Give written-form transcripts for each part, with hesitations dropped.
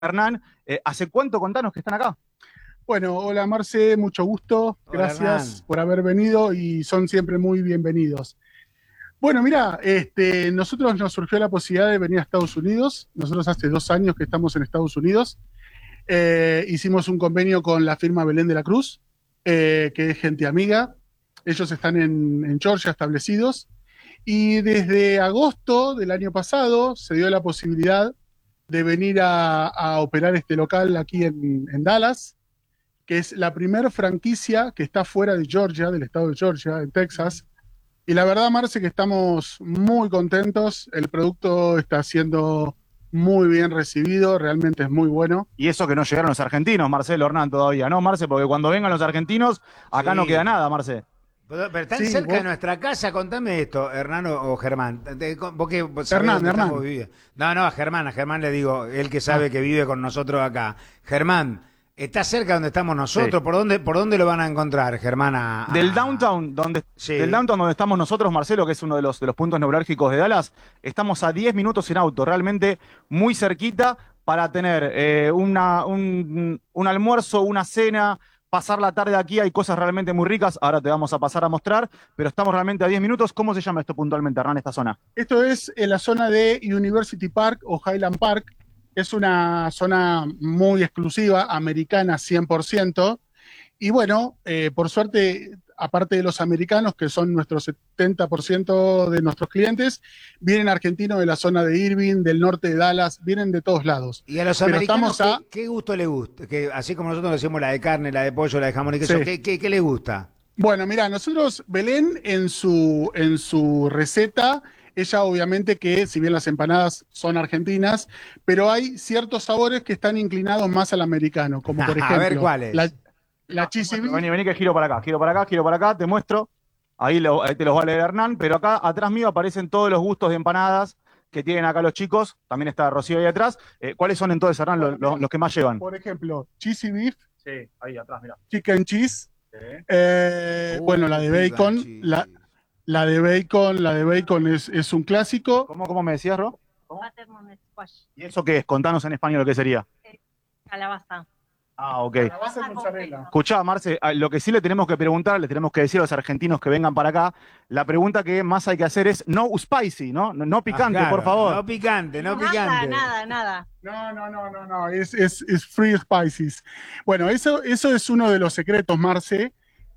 Hernán, ¿hace cuánto contanos que están acá? Bueno, hola Marce, mucho gusto, Hola, gracias Hernán. por haber venido y son siempre muy bienvenidos. Bueno, mira, nosotros nos surgió la posibilidad de venir a Estados Unidos. Nosotros hace 2 años que estamos en Estados Unidos. Hicimos un convenio con la firma Belén de la Cruz, que es gente amiga. Ellos están en Georgia establecidos. Y desde agosto del año pasado se dio la posibilidad de venir a operar este local aquí en Dallas, que es la primera franquicia que está fuera de Georgia, del estado de Georgia, en Texas. Y la verdad, Marce, que estamos muy contentos. El producto está siendo muy bien recibido, realmente es muy bueno. Y eso que no llegaron los argentinos, Marcelo Hernán, todavía, ¿no, Marce? Porque cuando vengan los argentinos, acá no queda Sí. nada, Marce. Pero tan Sí, cerca de vos, nuestra casa, contame esto, Hernán o Germán. Vos que sabés Hernán, dónde estamos Hernán. viviendo. No, a Germán le digo, él que sabe que vive con nosotros acá. Germán, ¿está cerca de donde estamos Sí. nosotros? ¿Por dónde lo van a encontrar, Germán? Del Sí. downtown donde estamos nosotros, Marcelo, que es uno de los puntos neurálgicos de Dallas, estamos a 10 minutos en auto, realmente muy cerquita para tener un almuerzo, una cena, pasar la tarde aquí. Hay cosas realmente muy ricas, ahora te vamos a pasar a mostrar, pero estamos realmente a 10 minutos. ¿Cómo se llama esto puntualmente, Hernán, esta zona? Esto es en la zona de University Park o Highland Park. Es una zona muy exclusiva, americana 100%. Y bueno, por suerte, aparte de los americanos, que son nuestro 70% de nuestros clientes, vienen argentinos de la zona de Irving, del norte de Dallas, vienen de todos lados. Y a los Pero americanos, estamos a... ¿qué gusto le gusta? Que así como nosotros decimos la de carne, la de pollo, la de jamón y queso, Sí. ¿qué le gusta? Bueno, mira, nosotros, Belén, en su receta, ella obviamente que, si bien las empanadas son argentinas, pero hay ciertos sabores que están inclinados más al americano, como por A ver ejemplo cuál la, es. la Te cheesy muestro, beef. vení, vení que giro para acá, giro para acá, giro para acá, te muestro. Ahí te los va a leer Hernán, pero acá atrás mío aparecen todos los gustos de empanadas que tienen acá los chicos. También está Rocío ahí atrás. ¿Cuáles son entonces, Hernán, Bueno, mira, los que más llevan? por ejemplo, cheesy beef, Sí, ahí atrás, mira. chicken cheese, Sí. bueno, la de bacon, Piganchi. la de bacon es un clásico. ¿Cómo me decías, Ro? ¿Cómo? Buttermilk squash, ¿Y eso qué es? Contanos en español lo que sería. calabaza. Ah, ok. Calabaza con mozzarella. Escuchá, Marce, lo que sí le tenemos que preguntar, le tenemos que decir a los argentinos que vengan para acá, la pregunta que más hay que hacer es no spicy, ¿no? No picante, Claro, por favor. no picante, no Nada, picante. nada. No, es free spices. Bueno, eso es uno de los secretos, Marce,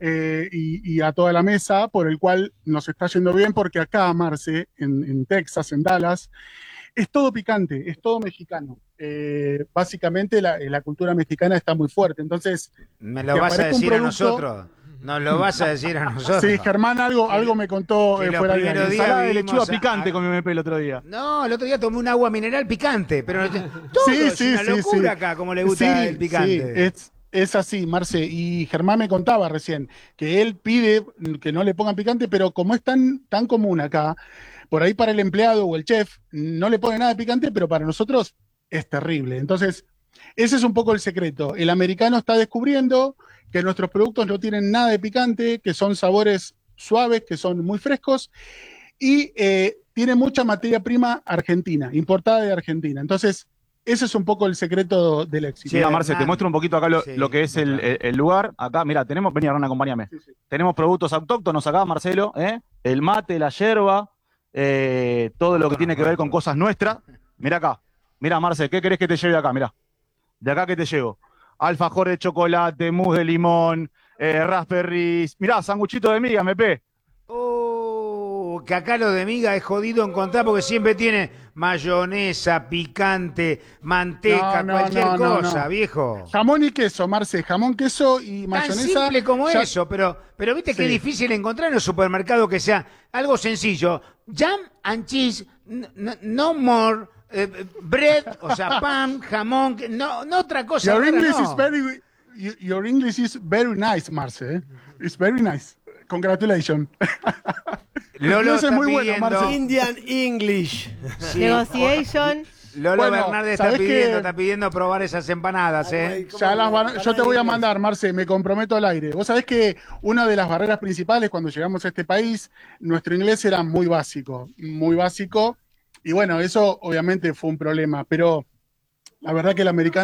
y a toda la mesa, por el cual nos está yendo bien, porque acá, Marce, en Texas, en Dallas, es todo picante, es todo mexicano. Básicamente la cultura mexicana está muy fuerte. Entonces, ¿Me lo que vas a aparezca un decir a producto... nosotros? ¿Nos lo vas a decir a nosotros? Sí, Germán Que algo lo- me contó que los fuera de primeros aire. días Ensalada de vivimos lechuga picante con mi MP el otro día. No, el otro día tomé un agua mineral picante, pero todo Sí, es sí, una sí, locura sí. acá, como le gusta el Sí, sí, picante. es así, Marce. Y Germán me contaba recién que él pide que no le pongan picante, pero como es tan común acá, por ahí para el empleado o el chef no le pone nada de picante, pero para nosotros es terrible. Entonces, ese es un poco el secreto. El americano está descubriendo que nuestros productos no tienen nada de picante, que son sabores suaves, que son muy frescos y tiene mucha materia prima argentina, importada de Argentina. Entonces, ese es un poco el secreto del éxito. Sí, Mira, Marce, te Hernán. muestro un poquito acá lo Sí, que es el, mostrame. el- el lugar. Acá, mira, vení, Hernán, acompáñame. Sí, sí. Tenemos productos autóctonos acá, Marcelo, ¿eh? El mate, la yerba, todo lo que Autóctonos tiene que ver con nuestros. cosas nuestras. Mira acá, mira, Marce, ¿qué querés que te lleve de acá? Mira, de acá que te llevo. Alfajor de chocolate, mousse de limón, raspberries. Mirá, sanguchito de miga, MP. Oh, que acá lo de miga es jodido encontrar porque siempre tiene mayonesa, picante, manteca, cualquier cosa, No. viejo. Jamón y queso, Marce, jamón, queso y Tan mayonesa. simple como ya- eso, pero viste que es Sí. difícil encontrar en los supermercados que sea algo sencillo. Jam and cheese, no more, bread, o sea, pan, jamón, no otra cosa Your rara, English no. is your English is very nice, Marce. It's very nice. Congratulations. Lolo Eso es está muy bueno, pidiendo, Marce. Indian English. sí, Negotiation. Lolo Bueno, Bernardes ¿sabés qué? está pidiendo probar esas empanadas, ¿eh? Yo te voy a mandar, Marce, me comprometo al aire. Vos sabés que una de las barreras principales cuando llegamos a este país, nuestro inglés era muy básico, muy básico. Y bueno, eso obviamente fue un problema, pero La verdad que el americano